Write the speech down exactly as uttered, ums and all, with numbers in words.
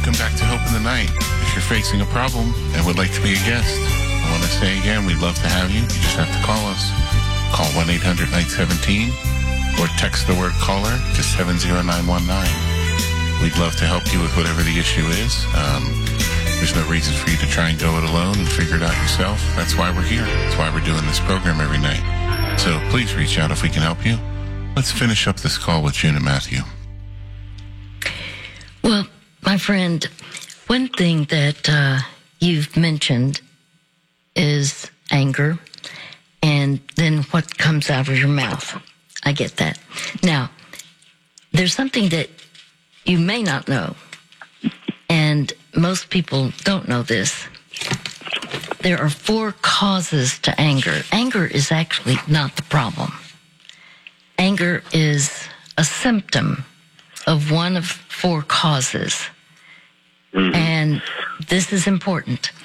welcome back to Hope in the Night. If you're facing a problem and would like to be a guest, I want to say again, we'd love to have you. You just have to call us. Call one eight hundred night seventeen or text the word caller to seven zero nine one nine. We'd love to help you with whatever the issue is. Um, there's no reason for you to try and go it alone and figure it out yourself. That's why we're here. That's why we're doing this program every night. So please reach out if we can help you. Let's finish up this call with June and Matthew. Well, my friend, one thing that uh, you've mentioned is anger and then what comes out of your mouth. I get that. Now, there's something that you may not know, and most people don't know this. There are four causes to anger. Anger is actually not the problem. Anger is a symptom of one of four causes. Mm-hmm. And this is important.